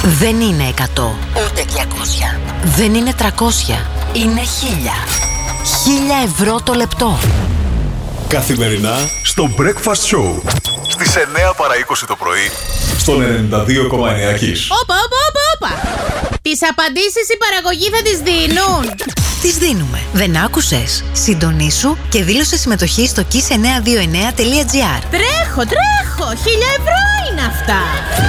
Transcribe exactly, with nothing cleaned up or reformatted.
Δεν είναι εκατό, ούτε διακόσια. Δεν είναι τριακόσια. Είναι χίλια. Χίλια ευρώ το λεπτό. Καθημερινά στο Breakfast Show. Στις εννιά παρά είκοσι το πρωί. Στον ενενήντα δύο κόμμα εννιά Kiss. Όπα, όπα, όπα, όπα. Τις απαντήσεις η παραγωγή θα τις δίνουν. Τις δίνουμε. Δεν άκουσες? Συντονίσου και δήλωσε συμμετοχή στο kiss εννιακόσια είκοσι εννέα τελεία τζι άρ. Τρέχω, τρέχω. Χίλια ευρώ είναι αυτά.